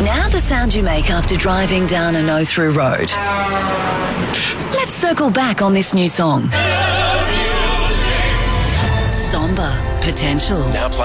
Now the sound you make after driving down a no-through road. Let's circle back on this new song. Somber Potential. Now